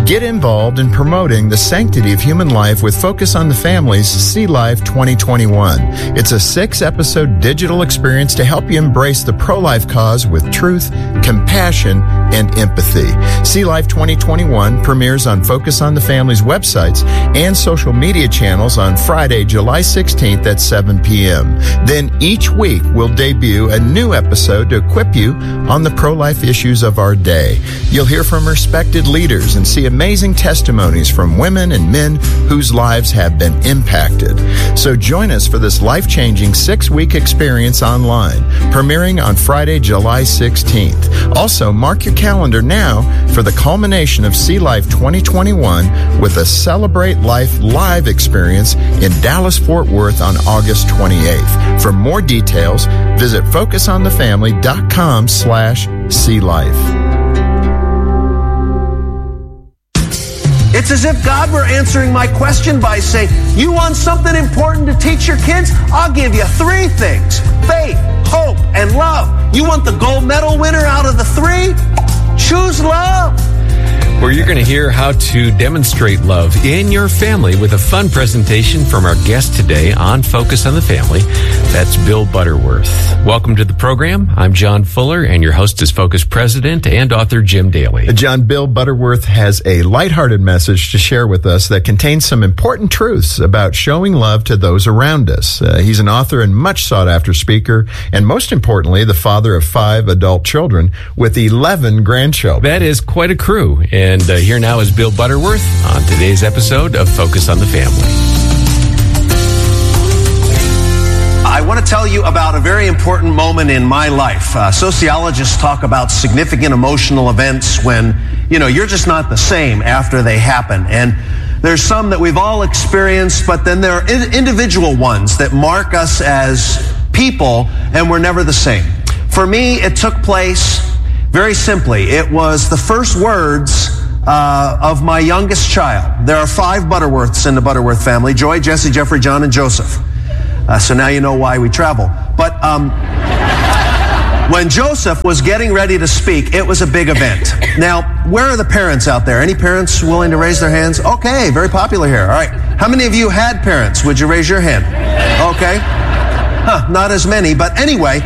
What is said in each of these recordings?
Get involved in promoting the sanctity of human life with Focus on the Family's See Life 2021. It's a 6-episode digital experience to help you embrace the pro-life cause with truth, compassion, and empathy. See Life 2021 premieres on Focus on the Family's websites and social media channels on Friday, July 16th at 7 p.m. Then each week we'll debut a new episode to equip you on the pro-life issues of our day. You'll hear from respected leaders and see amazing testimonies from women and men whose lives have been impacted. So join us for this life-changing 6-week experience online, premiering on Friday, July 16th. Also, mark your calendar now for the culmination of See Life 2021 with a Celebrate Life live experience in Dallas-Fort Worth on August 28th. For more details, visit focusonthefamily.com/seelife. It's as if God were answering my question by saying, you want something important to teach your kids? I'll give you 3 things: faith, hope, and love. You want the gold medal winner out of the 3? Choose love. Where you're going to hear how to demonstrate love in your family with a fun presentation from our guest today on Focus on the Family. That's Bill Butterworth. Welcome to the program. I'm John Fuller, and your host is Focus President and author Jim Daly. John, Bill Butterworth has a lighthearted message to share with us that contains some important truths about showing love to those around us. He's an author and much sought-after speaker, and most importantly, the father of 5 adult children with 11 grandchildren. That is quite a crew. And here now is Bill Butterworth on today's episode of Focus on the Family. I want to tell you about a very important moment in my life. Sociologists talk about significant emotional events when, you're just not the same after they happen. And there's some that we've all experienced, but then there are individual ones that mark us as people, and we're never the same. For me, it took place very simply. It was the first words of my youngest child. There are 5 Butterworths in the Butterworth family: Joy, Jesse, Jeffrey, John, and Joseph. So now you know why we travel. But when Joseph was getting ready to speak, it was a big event. Now, where are the parents out there? Any parents willing to raise their hands? Okay, very popular here. All right. How many of you had parents? Would you raise your hand? Okay. Not as many, but anyway,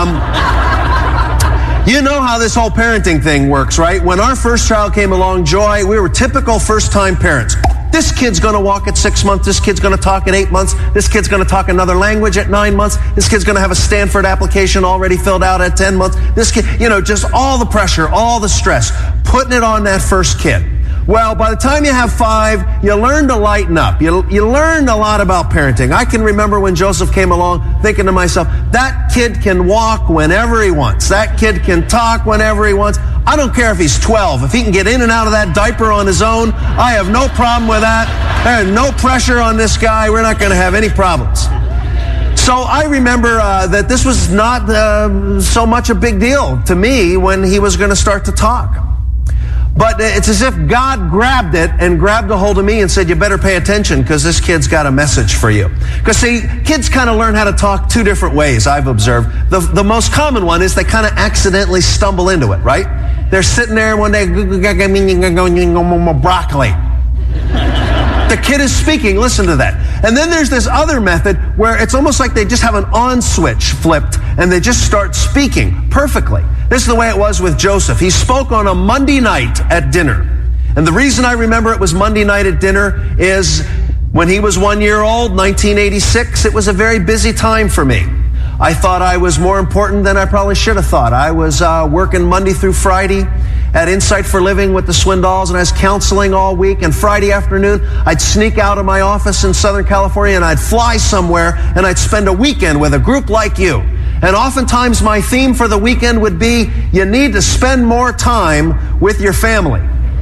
you know how this whole parenting thing works, right? When our first child came along, Joy, we were typical first-time parents. This kid's going to walk at 6 months. This kid's going to talk at 8 months. This kid's going to talk another language at 9 months. This kid's going to have a Stanford application already filled out at 10 months. This kid, just all the pressure, all the stress, putting it on that first kid. Well, by the time you have 5, you learn to lighten up. You learn a lot about parenting. I can remember when Joseph came along thinking to myself, that kid can walk whenever he wants. That kid can talk whenever he wants. I don't care if he's 12. If he can get in and out of that diaper on his own, I have no problem with that. There's no pressure on this guy. We're not going to have any problems. So I remember that this was not so much a big deal to me when he was going to start to talk. But it's as if God grabbed it and grabbed a hold of me and said, you better pay attention because this kid's got a message for you. Because see, kids kind of learn how to talk 2 different ways, I've observed. The most common one is they kind of accidentally stumble into it, right? They're sitting there one day, broccoli. The kid is speaking, listen to that. And then there's this other method where it's almost like they just have an on switch flipped and they just start speaking perfectly. This is the way it was with Joseph. He spoke on a Monday night at dinner. And the reason I remember it was Monday night at dinner is when he was 1 year old, 1986, it was a very busy time for me. I thought I was more important than I probably should have thought. I was working Monday through Friday at Insight for Living with the Swindalls, and I was counseling all week. And Friday afternoon, I'd sneak out of my office in Southern California, and I'd fly somewhere, and I'd spend a weekend with a group like you. And oftentimes my theme for the weekend would be, you need to spend more time with your family.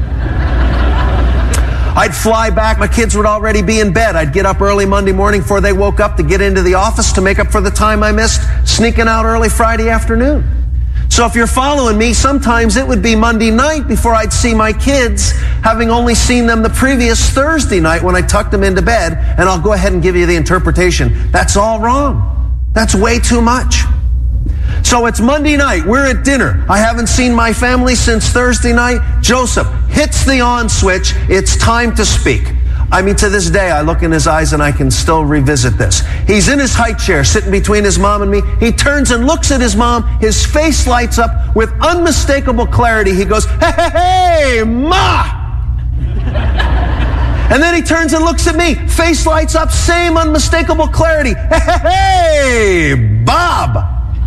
I'd fly back. My kids would already be in bed. I'd get up early Monday morning before they woke up to get into the office to make up for the time I missed sneaking out early Friday afternoon. So if you're following me, sometimes it would be Monday night before I'd see my kids, having only seen them the previous Thursday night when I tucked them into bed, and I'll go ahead and give you the interpretation. That's all wrong. That's way too much. So it's Monday night. We're at dinner. I haven't seen my family since Thursday night. Joseph, hits the on switch. It's time to speak. I mean, to this day, I look in his eyes and I can still revisit this. He's in his high chair, sitting between his mom and me. He turns and looks at his mom. His face lights up with unmistakable clarity. He goes, "Hey, hey, hey, Ma!" And then he turns and looks at me. Face lights up, same unmistakable clarity. "Hey, hey, hey, Bob!"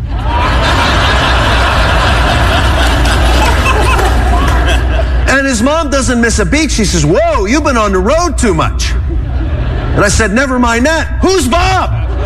And his mom doesn't miss a beat. She says, "Whoa, you've been on the road too much." And I said, "Never mind that. Who's Bob?"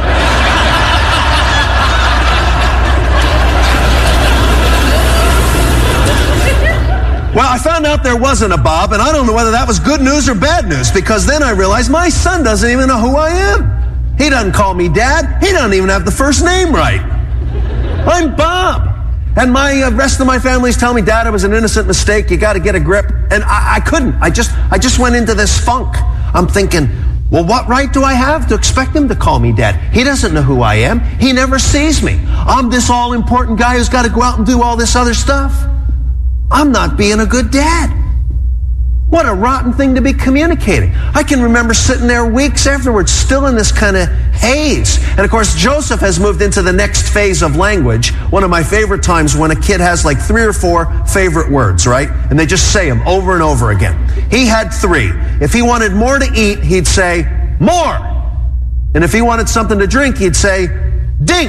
Well, I found out there wasn't a Bob, and I don't know whether that was good news or bad news, because then I realized my son doesn't even know who I am. He doesn't call me Dad. He doesn't even have the first name right. I'm Bob. And my rest of my family's telling me, "Dad, it was an innocent mistake. You got to get a grip." And I couldn't. I just went into this funk. I'm thinking, well, what right do I have to expect him to call me Dad? He doesn't know who I am. He never sees me. I'm this all-important guy who's got to go out and do all this other stuff. I'm not being a good dad. What a rotten thing to be communicating. I can remember sitting there weeks afterwards, still in this kind of haze. And of course, Joseph has moved into the next phase of language. One of my favorite times when a kid has like 3 or 4 favorite words, right? And they just say them over and over again. He had 3. If he wanted more to eat, he'd say, "More." And if he wanted something to drink, he'd say, "Dink."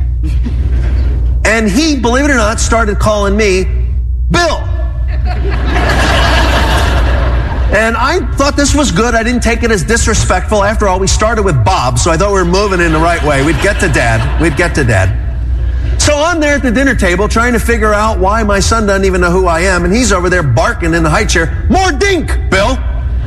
And he, believe it or not, started calling me Bill. And I thought this was good. I didn't take it as disrespectful. After all, we started with Bob, so I thought we were moving in the right way. We'd get to Dad. So I'm there at the dinner table trying to figure out why my son doesn't even know who I am, and he's over there barking in the high chair, "More dink, Bill."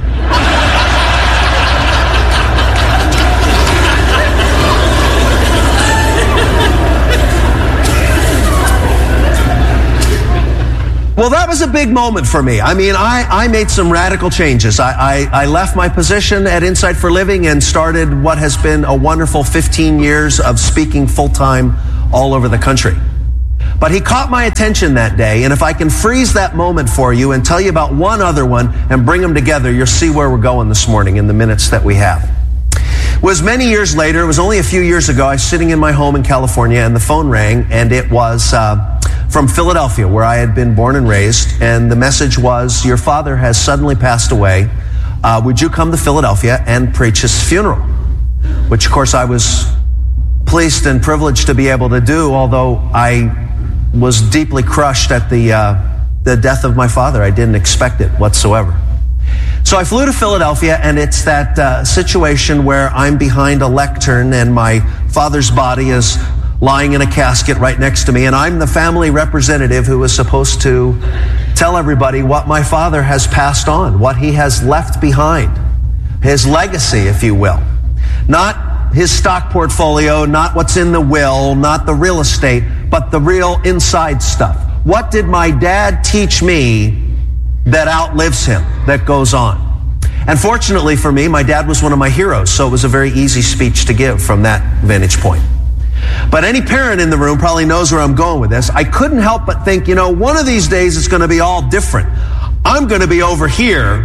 Well, that was a big moment for me. I mean, I made some radical changes. I left my position at Insight for Living and started what has been a wonderful 15 years of speaking full-time all over the country. But he caught my attention that day, and if I can freeze that moment for you and tell you about one other one and bring them together, you'll see where we're going this morning in the minutes that we have. It was many years later. It was only a few years ago. I was sitting in my home in California, and the phone rang, and it was from Philadelphia, where I had been born and raised, and the message was, "Your father has suddenly passed away. Would you come to Philadelphia and preach his funeral?" Which, of course, I was pleased and privileged to be able to do, although I was deeply crushed at the death of my father. I didn't expect it whatsoever. So I flew to Philadelphia, and it's that situation where I'm behind a lectern and my father's body is lying in a casket right next to me, and I'm the family representative who was supposed to tell everybody what my father has passed on, what he has left behind, his legacy, if you will. Not his stock portfolio, not what's in the will, not the real estate, but the real inside stuff. What did my dad teach me that outlives him, that goes on? And fortunately for me, my dad was one of my heroes, so it was a very easy speech to give from that vantage point. But any parent in the room probably knows where I'm going with this. I couldn't help but think, one of these days it's going to be all different. I'm going to be over here,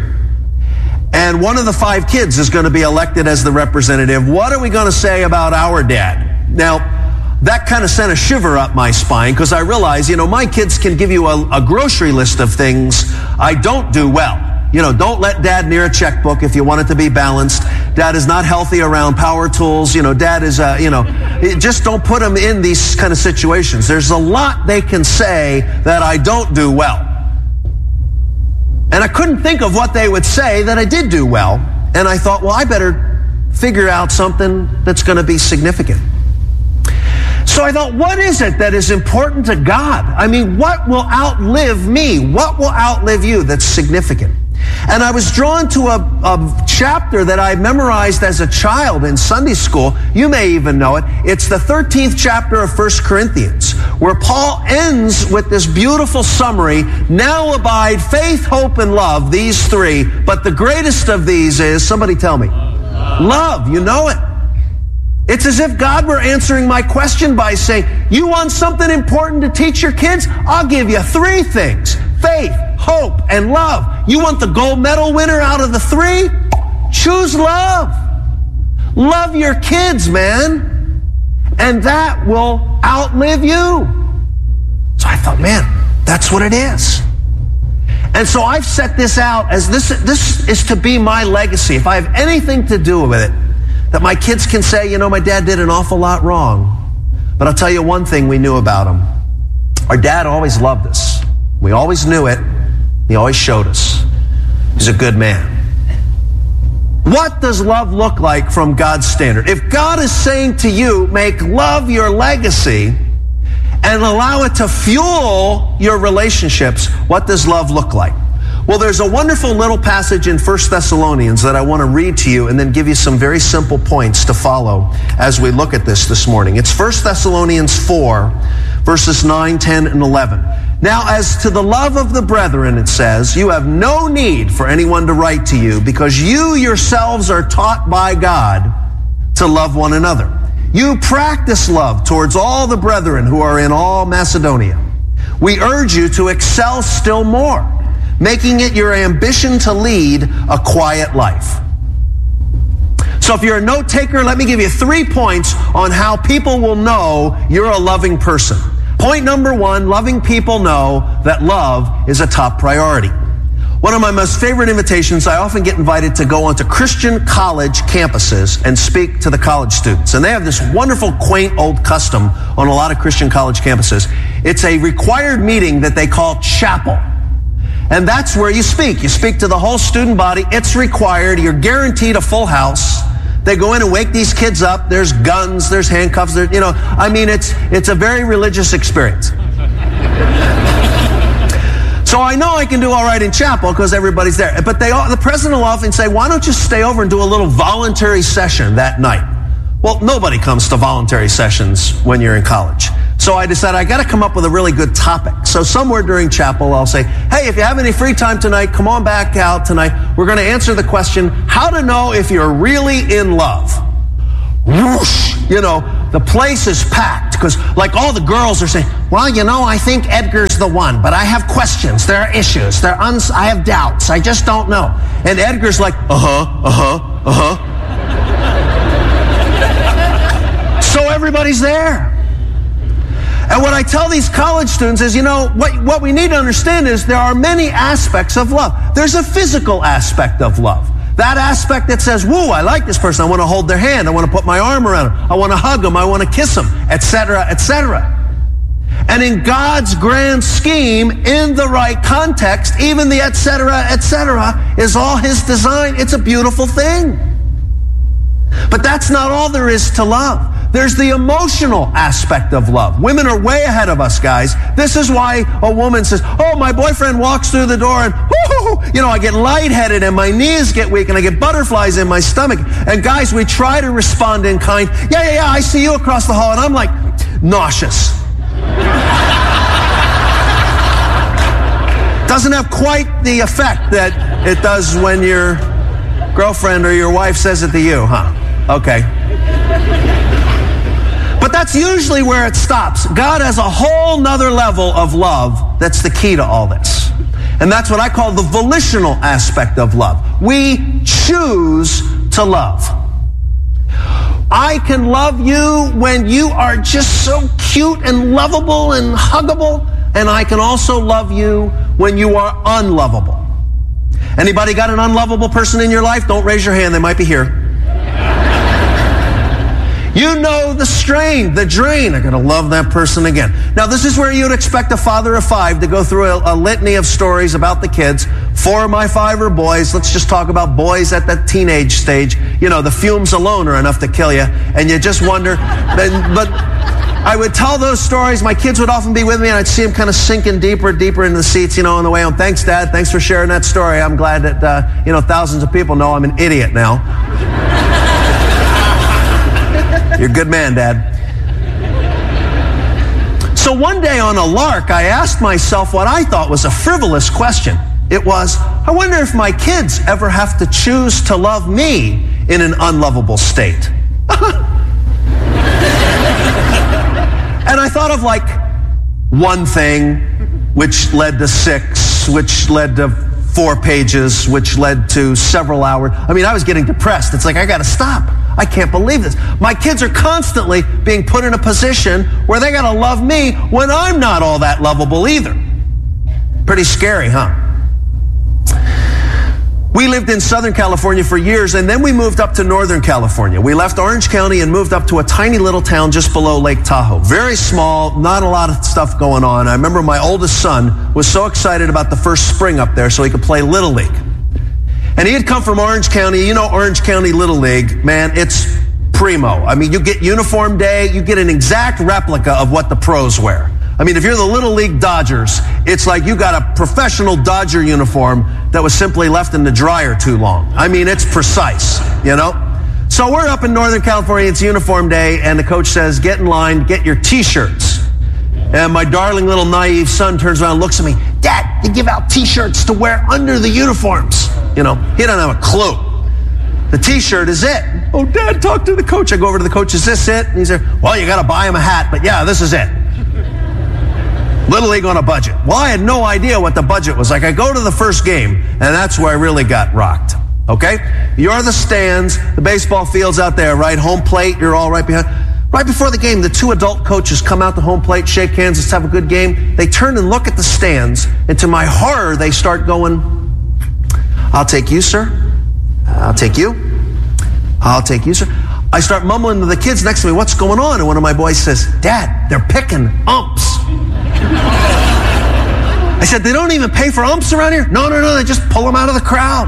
and one of the 5 kids is going to be elected as the representative. What are we going to say about our dad? Now, that kind of sent a shiver up my spine, because I realized, my kids can give you a grocery list of things I don't do well. Don't let Dad near a checkbook if you want it to be balanced. Dad is not healthy around power tools. Dad is, just don't put him in these kind of situations. There's a lot they can say that I don't do well. And I couldn't think of what they would say that I did do well. And I thought, well, I better figure out something that's going to be significant. So I thought, what is it that is important to God? I mean, what will outlive me? What will outlive you that's significant? And I was drawn to a chapter that I memorized as a child in Sunday school. You may even know it. It's the 13th chapter of 1 Corinthians, where Paul ends with this beautiful summary. Now abide faith, hope, and love, these 3. But the greatest of these is, somebody tell me, love. You know it. It's as if God were answering my question by saying, you want something important to teach your kids? I'll give you 3 things. Faith, hope, and love. You want the gold medal winner out of the three? Choose love. Love your kids, man. And that will outlive you. So I thought, man, that's what it is. And so I've set this out as this is to be my legacy. If I have anything to do with it, that my kids can say, you know, my dad did an awful lot wrong. But I'll tell you one thing we knew about him. Our dad always loved us. We always knew it. He always showed us. He's a good man. What does love look like from God's standard? If God is saying to you, make love your legacy and allow it to fuel your relationships, what does love look like? Well, there's a wonderful little passage in 1 Thessalonians that I want to read to you and then give you some very simple points to follow as we look at this morning. It's 1 Thessalonians 4, verses 9, 10, and 11. Now, as to the love of the brethren, it says, you have no need for anyone to write to you because you yourselves are taught by God to love one another. You practice love towards all the brethren who are in all Macedonia. We urge you to excel still more, making it your ambition to lead a quiet life. So if you're a note taker, let me give you 3 points on how people will know you're a loving person. Point number 1, loving people know that love is a top priority. One of my most favorite invitations, I often get invited to go onto Christian college campuses and speak to the college students. And they have this wonderful, quaint old custom on a lot of Christian college campuses. It's a required meeting that they call chapel. And that's where you speak. You speak to the whole student body. It's required. You're guaranteed a full house. They go in and wake these kids up. There's guns, there's handcuffs, it's a very religious experience. So I know I can do all right in chapel because everybody's there. But the president will often say, why don't you stay over and do a little voluntary session that night? Well, nobody comes to voluntary sessions when you're in college. So I decided I got to come up with a really good topic. So somewhere during chapel, I'll say, hey, if you have any free time tonight, come on back out tonight. We're going to answer the question, how to know if you're really in love. Whoosh! The place is packed because like all the girls are saying, well, I think Edgar's the one, but I have questions. There are issues. I have doubts. I just don't know. And Edgar's like, So everybody's there. And what I tell these college students is, what we need to understand is there are many aspects of love. There's a physical aspect of love. That aspect that says, woo, I like this person. I want to hold their hand. I want to put my arm around them. I want to hug them. I want to kiss them, etc., etc. And in God's grand scheme, in the right context, even the etc., etc. is all His design. It's a beautiful thing. But that's not all there is to love. There's the emotional aspect of love. Women are way ahead of us, guys. This is why a woman says, oh, my boyfriend walks through the door and, I get lightheaded and my knees get weak and I get butterflies in my stomach. And guys, we try to respond in kind. Yeah, I see you across the hall. And I'm like, nauseous. Doesn't have quite the effect that it does when your girlfriend or your wife says it to you, huh? Okay. But that's usually where it stops. God has a whole nother level of love that's the key to all this. And that's what I call the volitional aspect of love. We choose to love. I can love you when you are just so cute and lovable and huggable. And I can also love you when you are unlovable. Anybody got an unlovable person in your life? Don't raise your hand. They might be here. You know the strain, the drain. I'm going to love that person again. Now, this is where you'd expect a father of 5 to go through a litany of stories about the kids. 4 of my 5 are boys. Let's just talk about boys at that teenage stage. The fumes alone are enough to kill you. And you just wonder. But I would tell those stories. My kids would often be with me, and I'd see them kind of sinking deeper into the seats, on the way home. Thanks, Dad. Thanks for sharing that story. I'm glad that, thousands of people know I'm an idiot now. You're a good man, Dad. So one day on a lark, I asked myself what I thought was a frivolous question. It was, I wonder if my kids ever have to choose to love me in an unlovable state. And I thought of like one thing, which led to 6, notes, which led to 4 pages, which led to several hours. I mean, I was getting depressed. It's like, I got to stop. I can't believe this. My kids are constantly being put in a position where they got to love me when I'm not all that lovable either. Pretty scary, huh? We lived in Southern California for years, and then we moved up to Northern California. We left Orange County and moved up to a tiny little town just below Lake Tahoe. Very small, not a lot of stuff going on. I remember my oldest son was so excited about the first spring up there so he could play Little League. And he had come from Orange County. You know, Orange County Little League, man, it's primo. I mean, you get uniform day, you get an exact replica of what the pros wear. I mean, if you're the Little League Dodgers, it's like you got a professional Dodger uniform that was simply left in the dryer too long. I mean, it's precise, you know? So we're up in Northern California, it's uniform day, and the coach says, get in line, get your T-shirts. And my darling little naive son turns around and looks at me, Dad, they give out T-shirts to wear under the uniforms. You know, he doesn't have a clue. The T-shirt is it. Oh, Dad, talk to the coach. I go over to the coach, is this it? And he said, well, you got to buy him a hat, but yeah, this is it. Little League on a budget. Well, I had no idea what the budget was like. I go to the first game, and that's where I really got rocked. Okay? You're the stands, the baseball field's out there, right? Home plate, you're all right behind. Right before the game, the 2 adult coaches come out to home plate, shake hands, let's have a good game. They turn and look at the stands, and to my horror, they start going, I'll take you, sir. I'll take you. I'll take you, sir. I start mumbling to the kids next to me, what's going on? And one of my boys says, Dad, they're picking umps. I said, they don't even pay for umps around here? No, they just pull them out of the crowd.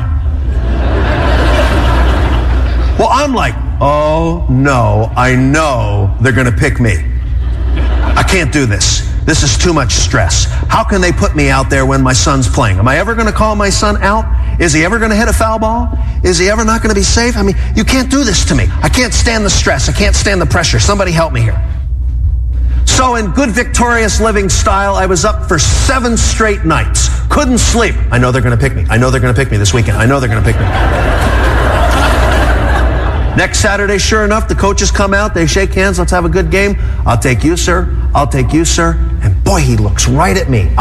Well, I'm like, oh no, I know they're going to pick me. I can't do this. This is too much stress. How can they put me out there when my son's playing? Am I ever going to call my son out? Is he ever going to hit a foul ball? Is he ever not going to be safe? I mean, you can't do this to me. I can't stand the stress. I can't stand the pressure. Somebody help me here. So in good victorious living style, I was up for 7 straight nights. Couldn't sleep. I know they're going to pick me. I know they're going to pick me this weekend. I know they're going to pick me. Next Saturday, sure enough, the coaches come out. They shake hands. Let's have a good game. I'll take you, sir. I'll take you, sir. And boy, he looks right at me.